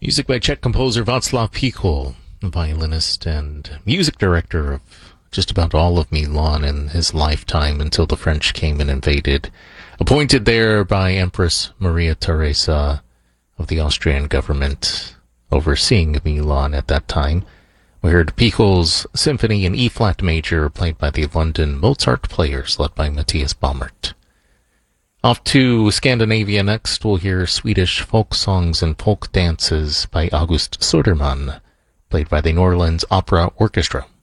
Music by Czech composer Václav Píchol, violinist and music director of just about all of Milan in his lifetime until the French came and invaded. Appointed there by Empress Maria Theresa of the Austrian government, overseeing Milan at that time. We heard Pichol's Symphony in E-flat major, played by the London Mozart Players, led by Matthias Baumert. Off to Scandinavia next, we'll hear Swedish folk songs and folk dances by August Söderman, played by the New Orleans Opera Orchestra.